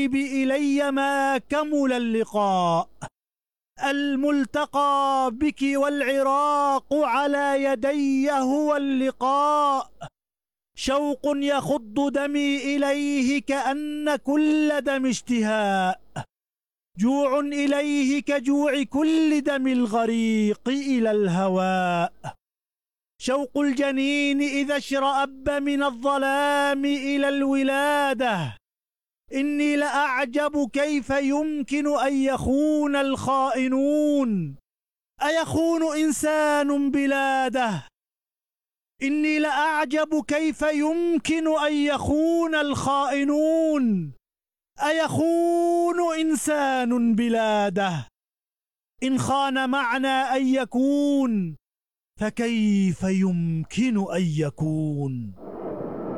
الحبيب إلي ما كمل اللقاء. الملتقى بك والعراق على يدي هو اللقاء. شوق يخض دمي إليه كأن كل دم اشتهاء. جوع إليه كجوع كل دم الغريق إلى الهواء. شوق الجنين إذا اشرأب من الظلام إلى الولادة. إني لأعجب كيف يمكن أن يخون الخائنون. أيخون إنسان بلاده؟ إني لأعجب كيف يمكن أن يخون الخائنون. أيخون إنسان بلاده؟ إن خان معنى أن يكون فكيف يمكن أن يكون؟